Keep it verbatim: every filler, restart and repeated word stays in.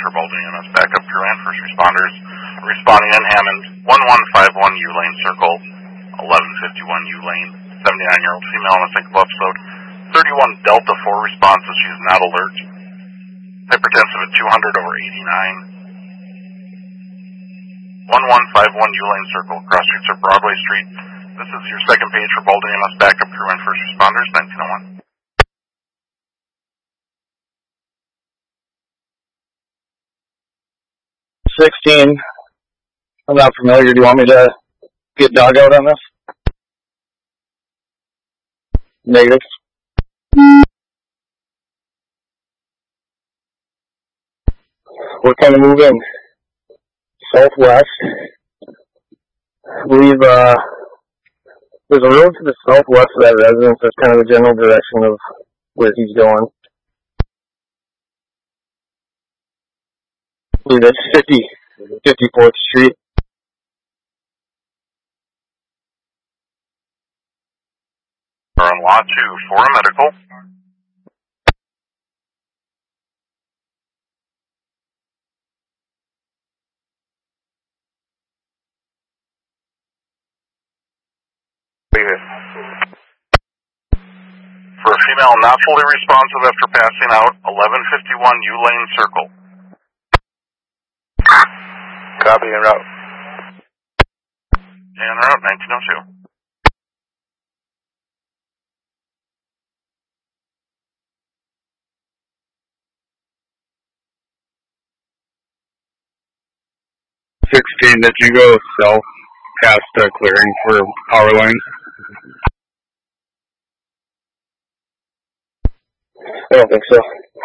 for Baldwin E M S backup crew and first responders responding in Hammond, one one five one U Lane Circle, eleven fifty-one U Lane, seventy-nine-year-old female on a single episode, thirty-one Delta four responses, she's not alert, hypertensive at two hundred over eighty-nine, one one five one U Lane Circle, cross streets of Broadway Street. This is your second page for Baldwin E M S backup crew and first responders, nineteen oh one. sixteen. I'm not familiar. Do you want me to get dog out on this? Negative. We're kind of moving southwest. I believe uh, there's a road to the southwest of that residence. That's kind of the general direction of where he's going. I believe that's fifty, fifty-fourth Street. We're on lot two for a medical. For a female not fully responsive after passing out, eleven fifty-one U Lane Circle. Copy, en route. En route, nineteen oh two. sixteen, did you go south past the clearing for power lines? I don't think so.